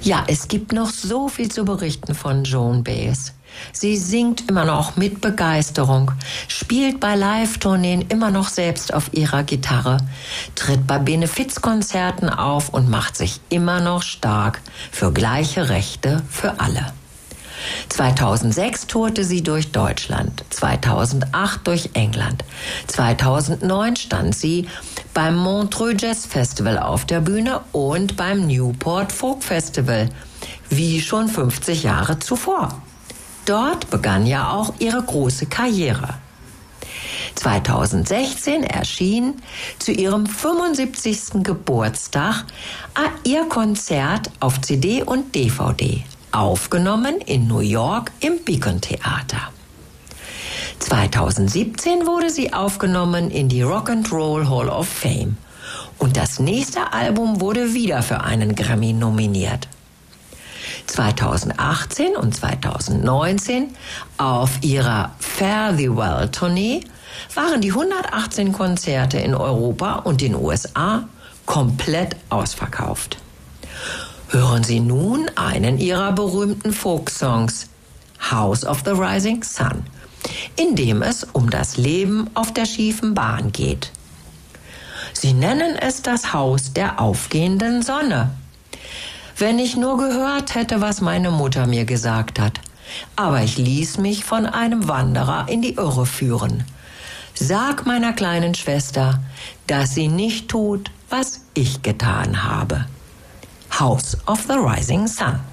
Ja, es gibt noch so viel zu berichten von Joan Baez. Sie singt immer noch mit Begeisterung, spielt bei Live-Tourneen immer noch selbst auf ihrer Gitarre, tritt bei Benefizkonzerten auf und macht sich immer noch stark für gleiche Rechte für alle. 2006 tourte sie durch Deutschland, 2008 durch England. 2009 stand sie beim Montreux Jazz Festival auf der Bühne und beim Newport Folk Festival, wie schon 50 Jahre zuvor. Dort begann ja auch ihre große Karriere. 2016 erschien zu ihrem 75. Geburtstag ihr Konzert auf CD und DVD, aufgenommen in New York im Beacon Theater. 2017 wurde sie aufgenommen in die Rock and Roll Hall of Fame und das nächste Album wurde wieder für einen Grammy nominiert. 2018 und 2019 auf ihrer Fare Thee Well Tournee waren die 118 Konzerte in Europa und den USA komplett ausverkauft. Hören Sie nun einen ihrer berühmten Folksongs, House of the Rising Sun, in dem es um das Leben auf der schiefen Bahn geht. Sie nennen es das Haus der aufgehenden Sonne. Wenn ich nur gehört hätte, was meine Mutter mir gesagt hat. Aber ich ließ mich von einem Wanderer in die Irre führen. Sag meiner kleinen Schwester, dass sie nicht tut, was ich getan habe. House of the Rising Sun.